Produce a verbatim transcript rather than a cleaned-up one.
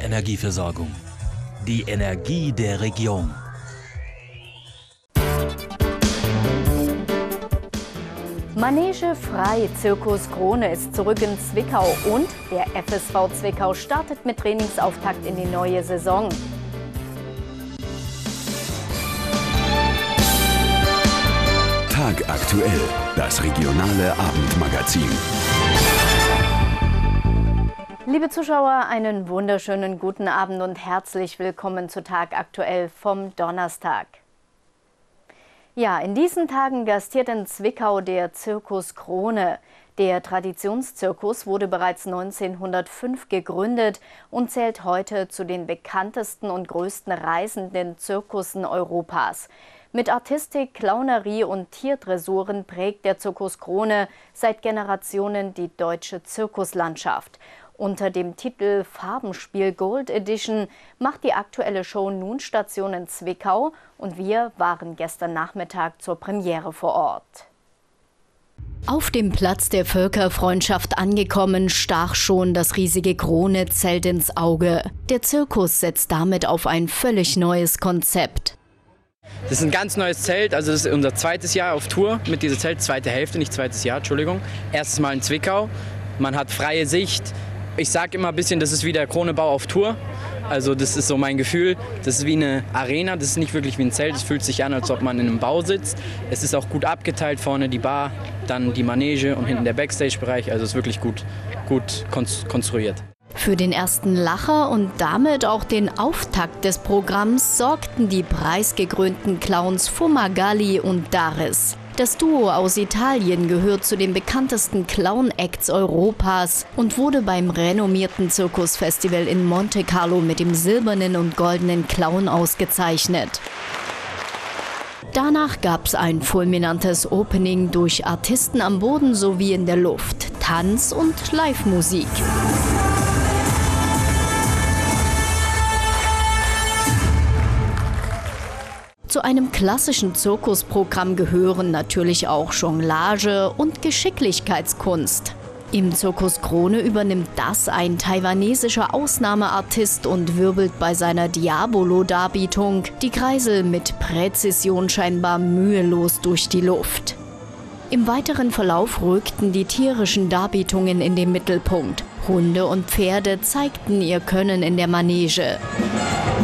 Energieversorgung. Die Energie der Region. Manege frei, Zirkus Krone ist zurück in Zwickau und der F S V Zwickau startet mit Trainingsauftakt in die neue Saison. Tagaktuell, das regionale Abendmagazin. Liebe Zuschauer, einen wunderschönen guten Abend und herzlich willkommen zu Tagaktuell vom Donnerstag. Ja, in diesen Tagen gastiert in Zwickau der Zirkus Krone. Der Traditionszirkus wurde bereits neunzehnhundertfünf gegründet und zählt heute zu den bekanntesten und größten reisenden Zirkussen Europas. Mit Artistik, Clownerie und Tierdressuren prägt der Zirkus Krone seit Generationen die deutsche Zirkuslandschaft. Unter dem Titel Farbenspiel Gold Edition macht die aktuelle Show nun Station in Zwickau und wir waren gestern Nachmittag zur Premiere vor Ort. Auf dem Platz der Völkerfreundschaft angekommen, stach schon das riesige Krone-Zelt ins Auge. Der Zirkus setzt damit auf ein völlig neues Konzept. Das ist ein ganz neues Zelt, also das ist unser zweites Jahr auf Tour mit diesem Zelt, zweite Hälfte, nicht zweites Jahr, Entschuldigung. Erstes Mal in Zwickau, man hat freie Sicht. Ich sage immer ein bisschen, das ist wie der Kronebau auf Tour. Also das ist so mein Gefühl. Das ist wie eine Arena, das ist nicht wirklich wie ein Zelt. Es fühlt sich an, als ob man in einem Bau sitzt. Es ist auch gut abgeteilt, vorne die Bar, dann die Manege und hinten der Backstage-Bereich. Also es ist wirklich gut, gut konstruiert. Für den ersten Lacher und damit auch den Auftakt des Programms sorgten die preisgekrönten Clowns Fumagalli und Daris. Das Duo aus Italien gehört zu den bekanntesten Clown-Acts Europas und wurde beim renommierten Zirkusfestival in Monte Carlo mit dem silbernen und goldenen Clown ausgezeichnet. Danach gab es ein fulminantes Opening durch Artisten am Boden sowie in der Luft, Tanz und Live-Musik. Zu einem klassischen Zirkusprogramm gehören natürlich auch Jonglage und Geschicklichkeitskunst. Im Zirkus Krone übernimmt das ein taiwanesischer Ausnahmeartist und wirbelt bei seiner Diabolo-Darbietung die Kreisel mit Präzision scheinbar mühelos durch die Luft. Im weiteren Verlauf rückten die tierischen Darbietungen in den Mittelpunkt. Hunde und Pferde zeigten ihr Können in der Manege.